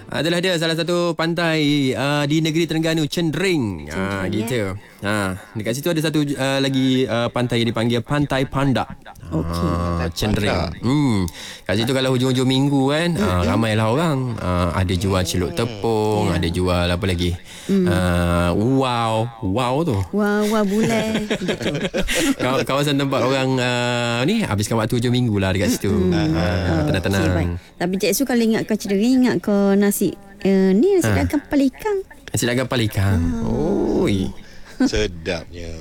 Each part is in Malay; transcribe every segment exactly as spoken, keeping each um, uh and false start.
adalah dia salah satu pantai uh, di negeri Terengganu, Cendering. Ah, gitu. Ha, dekat situ ada satu uh, lagi uh, pantai yang dipanggil Pantai Pandak. Okey. Ah, Cendering. Hmm. Kat situ kalau hujung-hujung minggu kan, uh, ramailah orang. Uh, ada jual celup tepung, Yeah. ada jual apa lagi? Uh, wow, wow tu. Wah, wah bulan. Betul. Kaw- Kawasan tempat orang uh, ni habiskan waktu hujung minggu lah dekat situ. Uh, tenang-tenang. Okey, baik. Tapi Cik Su kalau ingat kau Cendering, ingat kau nasi uh, ni nasi Ha. dagang palikang. Nasi dagang palikang. Oi. Sedapnya.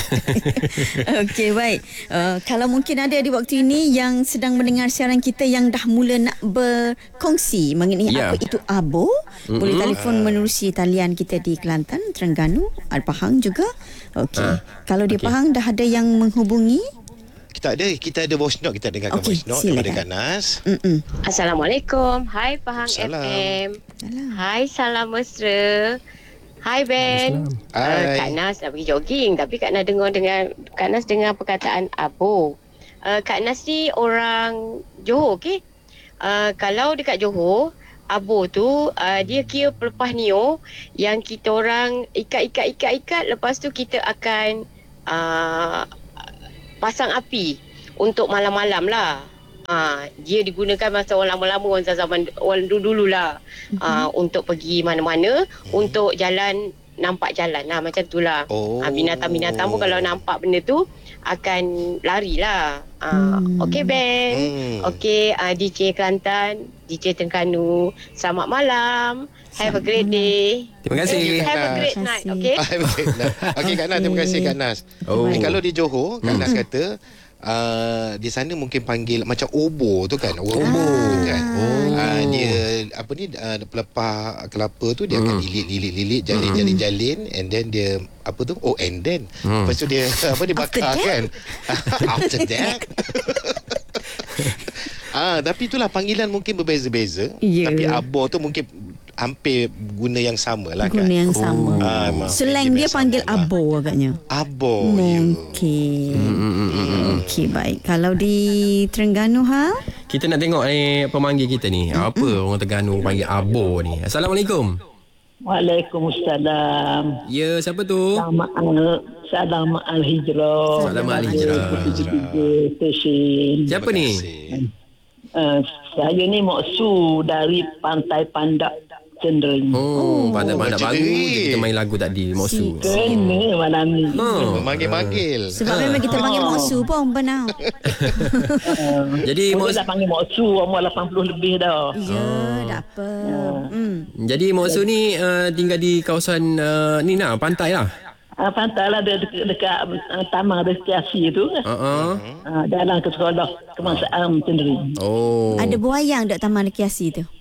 Okey, baik. Uh, kalau mungkin ada di waktu ini yang sedang mendengar siaran kita yang dah mula nak berkongsi mengenai Ya. apa itu abo, mm-hmm. boleh telefon menerusi talian kita di Kelantan, Terengganu, Al-Pahang juga. Okey. Ah, Kalau di okey. Pahang dah ada yang menghubungi. Kita ada kita ada voice note, kita dengarkan Okey, voice note silakan. kepada Kak Nas. Mm-mm. Assalamualaikum. Hai Pahang Salam. F M. Salam. Hai Salam Mesra. Hai Ben. Uh, Hai. Kak Nas nak pergi jogging tapi Kak Nas dengar dengan Kak Nas dengar perkataan abo. Uh, Kak Nas ni orang Johor, okey? Uh, kalau dekat Johor, abo tu uh, dia kira pelepah nio yang kita orang ikat-ikat-ikat-ikat, lepas tu kita akan uh, pasang api untuk malam-malam lah. Ha, dia digunakan masa orang lama-lama, orang zaman orang dulu-dulu lah. Ha, untuk pergi mana-mana, untuk jalan, nampak jalan lah, macam tu lah. Oh. Ha, binatang-binatang pun kalau nampak benda tu akan lari lah. Ha, Hmm. Okey Ben. Hmm. Okey, uh, D J Kelantan, D J Terengganu, selamat malam. Have a great day. Terima kasih. Have a Kak great Nas. night, Terima okey? Okey, Nas. Okey Kak Nas, terima kasih Kak Nas. Oh. Eh, kalau di Johor, Kak Nas kata Uh, di sana mungkin panggil macam obo tu kan, obo kan. Oh. Uh, dia apa ni uh, pelepah kelapa tu dia akan lilit-lilit-lilit, jalin-jalin-jalin, and then dia apa tu? Oh, and then Hmm. lepas tu dia apa dia After bakar that? kan. After that. Ah, tapi itulah panggilan mungkin berbeza-beza. Ya. Tapi abo tu mungkin hampir guna yang sama lah kan. Guna yang sama. Ah, memang Slang regime dia yang panggil sama lah. abo agaknya. Abo. ya. Mungkin. Okey, baik. Kalau di Terengganu hal? Kita nak tengok ni pemanggil kita ni. Apa orang Terengganu panggil abo ni. Assalamualaikum. Waalaikumsalam. Ya, siapa tu? Salam al salam al hijrah. Salam al-hijrah. Stesen. Siapa ni? Uh, saya ni Moksu dari Pantai Pandak Cendering. Oh, pandai-pandai macam baru ni. je kita main lagu tadi, Moksu. Kena malam ni. Oh. Memanggil-manggil. Sebab memang kita panggil Moksu pun benar. Jadi Moksu Moksu dah panggil Moksu, umur lapan puluh lebih dah. Ya, tak apa. Hmm. Jadi Moksu ni uh, tinggal di kawasan uh, ni lah, pantai lah. Uh, pantai lah dekat, dekat uh, Taman Rekreasi tu. Uh-uh. Uh, dalam ke sekolah kebangsaan Cendering. Oh. Ada buayang dekat Taman Rekreasi tu.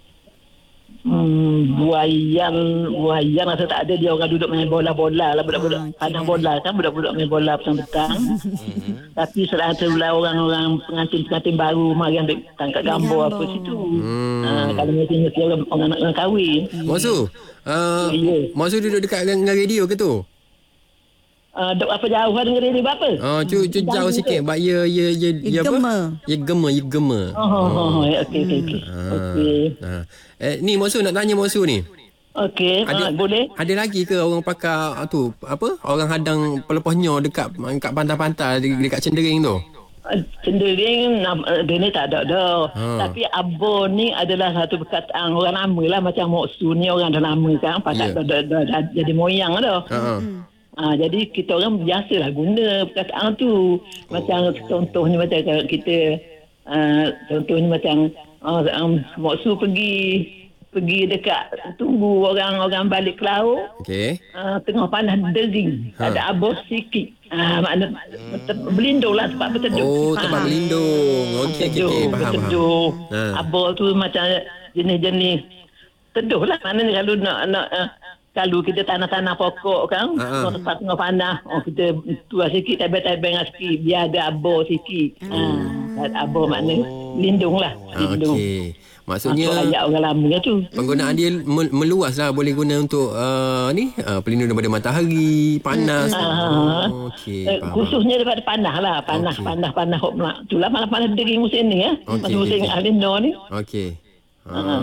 Hmm, buayan, buayan rasa tak ada, dia orang duduk main bola-bola lah, budak-budak Ah, okey. padang bola kan, budak-budak main bola petang-petang. Tapi selain tu lah orang-orang pengantin-pengantin baru mari ambil tangkap gambar apa gambar. situ. Hmm. Ha, kalau mesti-mesti orang, orang nak orang kahwin. Moksu, uh, Ya. Moksu duduk dekat dengan radio ke tu? Uh, duk apa jauh lah dengar ni apa? Ah, cu cu jauh sikit. Ba ya ya ya Ya, ya apa? gema. Ya gema, ya gema. Oh, oh, oh, oh. Okey, okey, okey. Okey. Ah. Eh, ni Moksu nak tanya Moksu ni. Okey, Ada ha, boleh? Ada lagi ke orang pakar tu apa? Orang hadang pelepahnya dekat dekat pantai-pantai de- dekat Cendering tu? Uh, Cendering nam- uh, dia ni tak ada dah. Ha. Tapi abo ni adalah satu perkataan orang lama lah, macam Moksu ni orang dah lama kan, pakat Ya. dah, dah, dah, dah jadi moyang dah. Ha. Ha, jadi kita orang biasalah guna perkataan tu. Macam contohnya macam kalau kita uh, contohnya macam uh, um, Moksu pergi pergi dekat tunggu orang-orang balik ke laut. Okey. Uh, tengah panas dering, Ha. ada abos sikit. Ah, makna hmm. berlindung lah tempat berteduh. Oh, Ha. tempat berlindung. Okey okey okey, faham faham. Berteduh. Ha. Abos tu macam jenis-jenis teduh lah. Maknanya kalau nak nak uh, kalau kita tanah-tanah pokok kan, Ha, ha. tempat tengah panas, oh kita tua sikit, tabel-tabel sikit, biar ada abor sikit. Ha, abor maknanya lindung lah. Ah, Lindung. okey. Ha, tu Maksudnya ayat orang lama tu. penggunaan dia mel- meluas lah, boleh guna untuk uh, ni uh, pelindung daripada matahari, panas. Ah. Oh, okey, Eh, faham. khususnya daripada panas lah. Panas, Okey. panas, panas. Panas. Itulah panas-panas dering musim ni ya. Okey, Masa musim okey. Alino ni. Okey. Ah,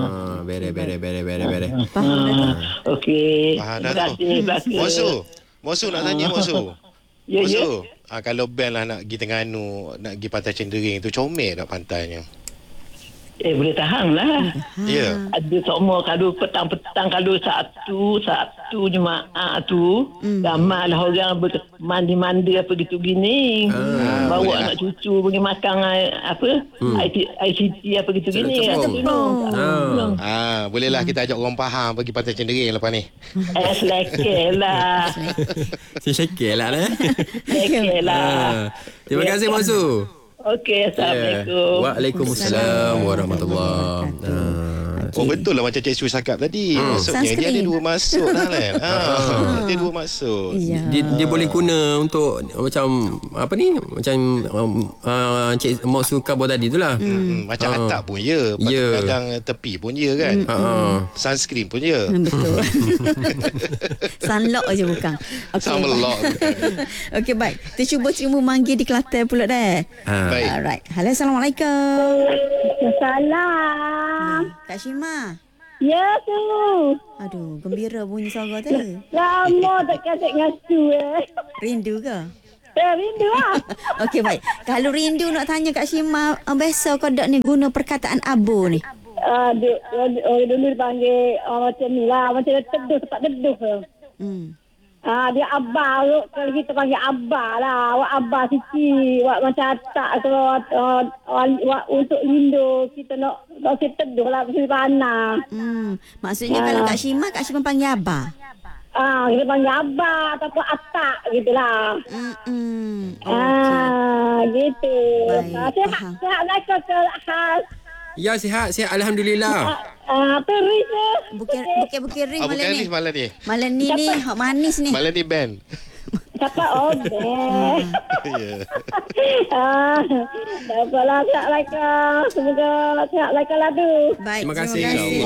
bere bere bere bere bere. Faham dah tu. Okey. Faham Terima dah tu. kasih. Terima kasih. Mosu. Mosu nak tanya Mosu. Ya, ya. Mosu. Ah, kalau band lah nak pergi Terengganu, nak pergi Pantai Cendering tu, comel tak pantainya? Eh, boleh tahan lah. Ya. Ada semua kalau petang-petang kalau Sabtu, Sabtu Jumaat tu, hmm. ramai lah orang ber- mandi-mandi apa gitu gini. Ah, Bawa boleh anak lah. cucu pergi makan eh, apa? Hmm. I T, I C T apa gitu gini. Cepat-cepat. Ada gunung. Ah. Ah, bolehlah kita ajak orang Pahang pergi Pantai Cendering lepas ni. Eh, selekeh lah. Syekil lah eh. Selekeh lah. Ah. Terima kasih Mosu. Okey, Assalamualaikum. Yeah. Waalaikumsalam warahmatullahi wabarakatuh. Oh betul lah macam Cik Sui cakap tadi. Hmm. Maksudnya dia ada Sunscreen. dua maksud lah kan. Ah, dia dua maksud. Ya. Dia, dia boleh guna untuk macam apa ni? Macam um, uh, Cik Mok suka buat tadi tu lah. Hmm, macam Ah. atap pun ya. Ya. Kadang tepi pun ya kan. Ah. Sunscreen pun ya. Hmm, betul. Sunlock je bukan. Okey. Sama lock. Okey, baik. Kita cuba terima manggil di Kelantan pula dah. Ah. Baik. Alright. Halo, Assalamualaikum. Salam. Kak Shima. Ya tu. Aduh, gembira bunyi suara tu. Lama tak kasih ngasu eh. Rindu ke? Eh, rindu lah. Okey, baik. Kalau rindu nak tanya Kak Shima, uh, biasa kau dak ni guna perkataan abo ni. Uh, duk, orang dulu dipanggil uh, macam ni lah. Macam dia teduh, tempat teduh. Hmm. Ah, dia abah tu. Kalau kita panggil abah lah. Awak abah Siti. Awak macam atak kalau uh, uh, untuk lindu kita nak nak teduh lah. Mesti panah. Hmm. Maksudnya Ah. kalau Kak Shima, Kak Shima panggil abah. Ah, kita panggil abah ataupun atak gitu lah. Hmm. Ah, gitu. Baik, Ah, sihat, faham. sihat lah ke ke khas. Ya, sihat, sihat. Alhamdulillah. Ah, teris je. Bukit bukit bukit ring Apa malam kali ni. malam ni? Malam ni ni hot manis ni. Malam ni band. Siapa obek. Ya. Ah, dapatlah sihat lah ke. Semoga sihat lah ke lah tu. Baik. Terima kasih.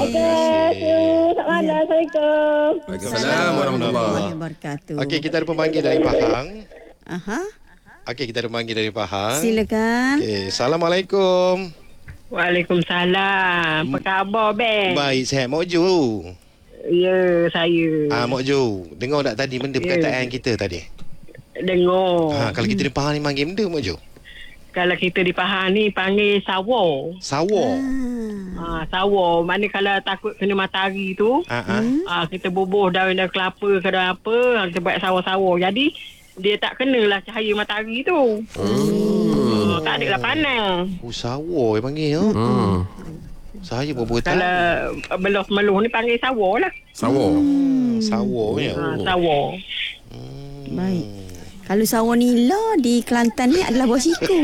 Okey, selamat malam. Assalamualaikum. Waalaikumsalam warahmatullahi. wabarakatuh. Okey, kita ada pemanggil dari Pahang. Aha. Okey, kita ada pemanggil dari Pahang. Silakan. Okey, Assalamualaikum. Waalaikumsalam. Apa khabar, Ben? Baik, sihat. Mok Jo. Ya, saya. Ah, Mok Jo. Dengar tak tadi benda Ya. perkataan kita tadi? Dengar. Ha, kalau kita di Pahang ni panggil benda Mok Jo? Kalau kita di Pahang ni panggil sawo. Sawo. Ha, sawo. Mana kalau takut kena matahari tu, Ha ah. ha, kita bubuh daun-daun kelapa ke daun apa, ha, kita buat sawo-sawo. Jadi, dia tak kenalah cahaya matahari tu. Hmm. Tak ada lah panas. Oh, sawo dia panggil ya. Hmm. Saya pun baru tahu. Kalau meluh-meluh ni panggil sawo lah. Sawo. Sawo ya. Ha, Oh. sawo. Baik. Kalau sawo nila di Kelantan ni adalah buah siku.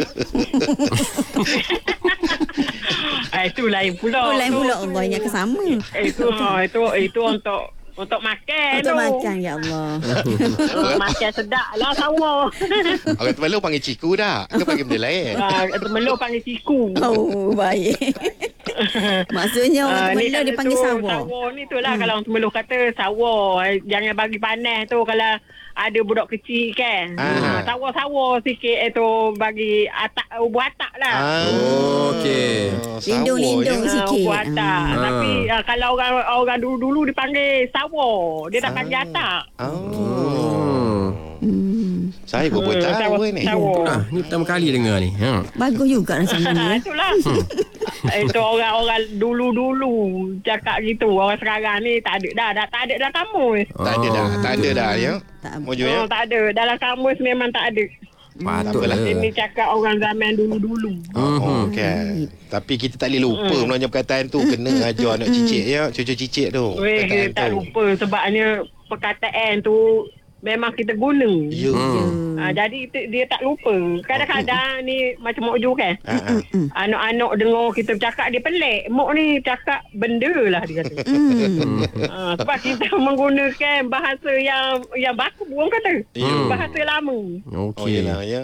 Ah, itu lain pula. Oh, lain Tu- pula Allah ingat ke sama. Itu ha, itu itu untuk untuk makan Untuk tu. makan ya Allah. Oh, makan sedap lah sawo. Orang Temelung panggil ciku dah. Ke panggil benda lain? Ah, temelur panggil siku. Oh, baik. Maksudnya orang Ah, ni Temelur kalau dia panggil tu, sawo. Sawo ni tu lah. Hmm. Kalau orang Temelur kata sawo. eh, Jangan bagi panas tu kalau ada budak kecil kan. Ah. Ah. Sawo-sawo sikit eh, tu bagi atak, buah atak lah. Ah. Okey. sawo Lindung-lindung je. si- sikit. buah atak. Ah. Tapi ah, kalau orang orang dulu-dulu dipanggil sawo. Dia tak panggil atak. Oh. Hmm. Saya pun baru Hmm, tahu sawo- ni. sawo. Ah, ni pertama kali dengar ni. Ha. Bagus juga macam ni. Ha, ya. itulah. Itu orang-orang dulu-dulu cakap gitu. Orang sekarang ni tak ada dah. dah tak ada dalam kamus. Tak ada dah. Tak ada dah ya. Tak Mojo ya. Oh, tak ada. Dalam kamus memang tak ada. Patutlah. Ini cakap orang zaman dulu-dulu. Oh, okey. Tapi kita tak boleh lupa melanja perkataan tu. Kena ajar anak cicit ya. Cucu cicit tu. Weh, Perkataan kita tak tu. lupa sebabnya perkataan tu memang kita guna. Ya. Hmm. Ha, jadi itu, dia tak lupa. Kadang-kadang ni macam Mok Ju kan. Ha ah. Anak-anak dengar kita bercakap dia pelik. Mok ni cakap benda lah dia kata. Hmm. Ha, sebab kita menggunakan bahasa yang yang baku orang kata. Ya. Bahasa lama. Oh Okey. yalah ya.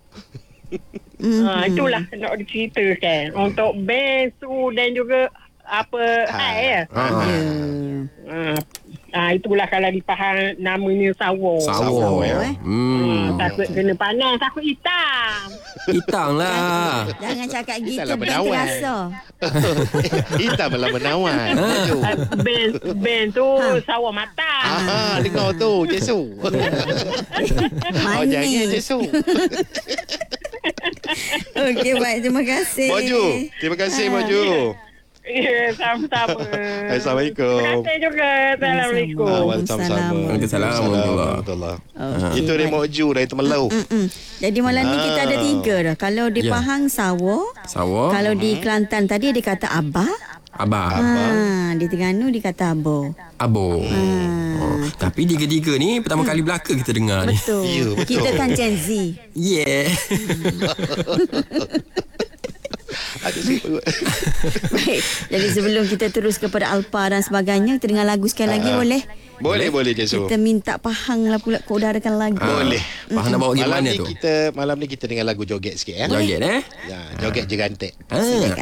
Ha, itulah nak diceritakan. Untuk band tu dan juga apa Ha. hai ya. Ha. Ah. Ya. Ha, ha, Ah, itulah kalau dipahang namanya sawo. Sawo. Sawo, eh. eh. Hmm. Ah, takut kena panas, takut hitam. Hitam lah. Jangan cakap gitu, Itulah Ben menawan. terasa. Hitam malah menawan. Maju. Ah, ben ben tu sawo matang. Ah, dengar tu, Jesu. Oh, jangan Manis. Jesu. Okey, baik. Terima kasih. Maju. Terima kasih, Maju. Ya, sama-sama. Assalamualaikum. Terima kasih juga. Assalamualaikum. Ah, Waalaikumsalam. Waalaikumsalam. Warahmatullahi. Okey, Itu dia baik. Moju dari Temelau. Mm-mm. Jadi malam ni kita ada tiga dah. Kalau di Ya. Pahang sawo, Sawo. kalau di Kelantan tadi dia kata abah, Abah. ha, di Terengganu dia kata abo. Abo. Oh, tapi tiga-tiga ni pertama kali belaka kita dengar ni. Betul. Ya, betul. Kita kan Gen Z. Yeah. Ada sikit. Baik. Jadi sebelum kita terus kepada Alpa dan sebagainya, kita dengar lagu sekali lagi boleh? Boleh, boleh, Jesu. Kita minta Pahang lah pula kau udarakan lagu. Boleh. Faham nak bawa pergi Malam mana ni tu? kita malam ni kita dengar lagu joget sikit eh. Joget eh? Ya, joget jerantek. Ah.